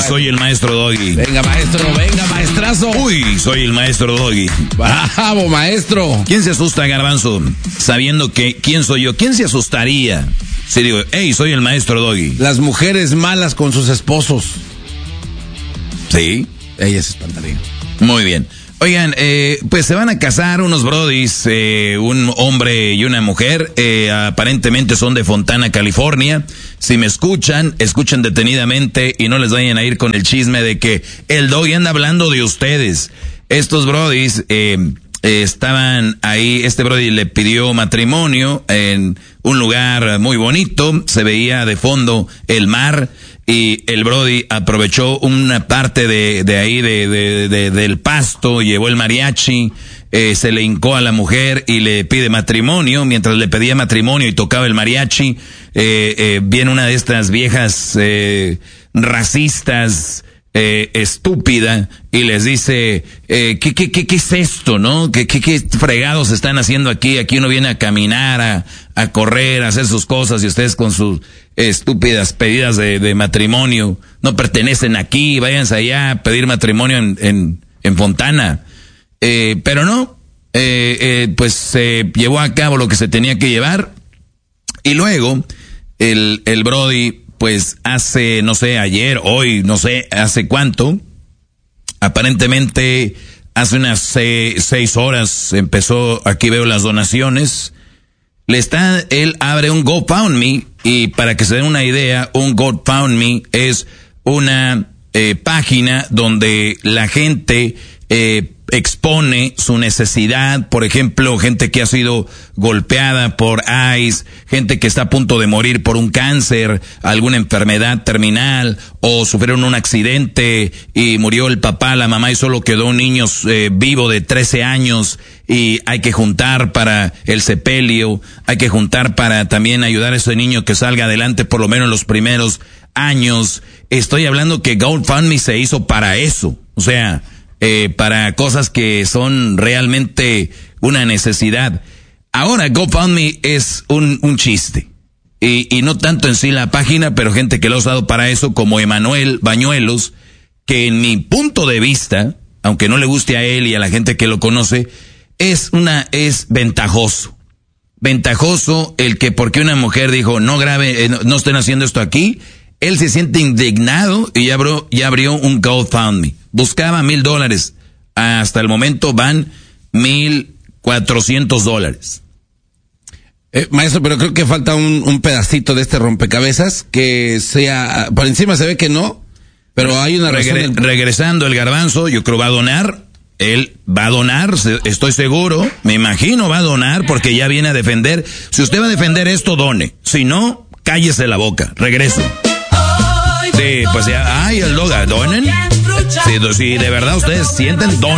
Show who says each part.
Speaker 1: soy el maestro Doggy.
Speaker 2: Venga, maestro, venga, maestrazo.
Speaker 1: Uy, soy el maestro Doggy.
Speaker 2: Bravo, maestro.
Speaker 1: ¿Quién se asusta, Garbanzo, sabiendo que quién soy yo? ¿Quién se asustaría si digo, hey, soy el maestro Doggy?
Speaker 2: Las mujeres malas con sus esposos.
Speaker 1: Sí.
Speaker 2: Ellas se espantarían.
Speaker 1: Muy bien. Oigan, pues se van a casar unos brodis, un hombre y una mujer, aparentemente son de Fontana, California. Si me escuchan detenidamente y no les vayan a ir con el chisme de que el Doggy anda hablando de ustedes. Estos brodis estaban ahí, este brody le pidió matrimonio en un lugar muy bonito, se veía de fondo el mar. Y el brody aprovechó una parte de ahí del pasto, llevó el mariachi, se le hincó a la mujer y le pide matrimonio. Mientras le pedía matrimonio y tocaba el mariachi, viene una de estas viejas racistas, estúpida, y les dice, ¿qué es esto, no? ¿Qué fregados están haciendo aquí? Aquí uno viene a caminar, a correr, a hacer sus cosas, y ustedes con sus estúpidas pedidas de matrimonio no pertenecen aquí, váyanse allá a pedir matrimonio en Fontana. Pero no, pues se llevó a cabo lo que se tenía que llevar, y luego el brody, pues hace, no sé, ayer, hoy, no sé, hace cuánto, aparentemente hace unas 6 horas empezó, aquí veo las donaciones, él abre un GoFundMe, y para que se den una idea, un GoFundMe es una página donde la gente expone su necesidad, por ejemplo, gente que ha sido golpeada por ICE, gente que está a punto de morir por un cáncer, alguna enfermedad terminal, o sufrieron un accidente y murió el papá, la mamá, y solo quedó un niño vivo de 13 años, y hay que juntar para el sepelio, hay que juntar para también ayudar a ese niño que salga adelante por lo menos los primeros años. Estoy hablando que GoFundMe se hizo para eso, o sea, para cosas que son realmente una necesidad. Ahora GoFundMe es un chiste, y no tanto en sí la página, pero gente que lo ha usado para eso, como Emanuel Bañuelos, que en mi punto de vista, aunque no le guste a él y a la gente que lo conoce, es ventajoso el que porque una mujer dijo no estén haciendo esto aquí, él se siente indignado y ya abrió un GoFundMe. Buscaba $1,000. Hasta el momento van $1,400.
Speaker 2: Maestro, pero creo que falta un pedacito de este rompecabezas que sea, por encima se ve que no, pero hay una razón.
Speaker 1: Regresando el Garbanzo, yo creo va a donar. Él va a donar, estoy seguro, me imagino va a donar, porque ya viene a defender. Si usted va a defender esto, done. Si no, cállese la boca. Regreso. Sí, pues ya, el Loga, donen. Si de verdad ustedes sienten, donen.